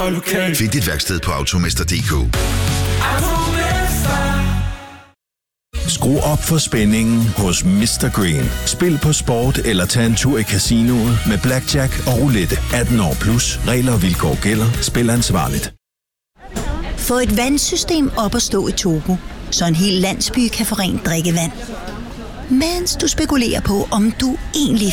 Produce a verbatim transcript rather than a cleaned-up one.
og lokal. Find dit værksted på automester punktum d k. Skru op for spændingen hos mister Green. Spil på sport eller tag en tur i casinoet med blackjack og roulette. atten år plus. Regler og vilkår gælder. Spil ansvarligt. Få et vandsystem op at stå i Togo, så en hel landsby kan få rent drikkevand. Mens du spekulerer på, om du egentlig